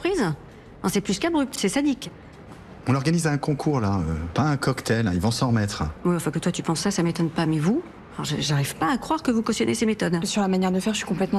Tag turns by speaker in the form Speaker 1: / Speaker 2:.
Speaker 1: surprise? Non, c'est plus qu'abrupt, c'est sadique.
Speaker 2: On organise un concours, là, pas un cocktail, hein, ils vont s'en remettre.
Speaker 1: Oui, enfin que toi tu penses ça m'étonne pas, mais vous, alors, j'arrive pas à croire que vous cautionnez ces méthodes.
Speaker 3: Sur la manière de faire, je suis complètement